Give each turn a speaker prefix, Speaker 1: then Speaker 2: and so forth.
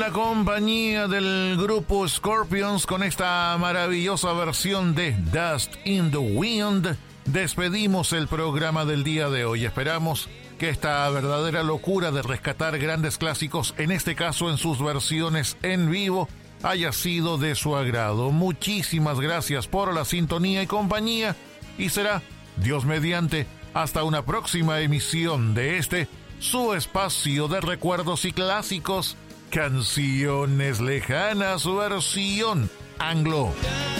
Speaker 1: La compañía del grupo Scorpions con esta maravillosa versión de Dust in the Wind. Despedimos el programa del día de hoy. Esperamos que esta verdadera locura de rescatar grandes clásicos, en este caso en sus versiones en vivo, haya sido de su agrado. Muchísimas gracias por la sintonía y compañía, y será, Dios mediante, hasta una próxima emisión de su espacio de recuerdos y clásicos, Canciones Lejanas versión anglo.